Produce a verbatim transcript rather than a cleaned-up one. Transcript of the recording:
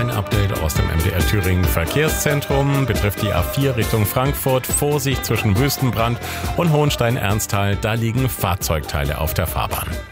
Ein Update aus dem M D R Thüringen Verkehrszentrum betrifft die A vier Richtung Frankfurt. Vorsicht zwischen Wüstenbrand und Hohenstein-Ernsthal, da liegen Fahrzeugteile auf der Fahrbahn.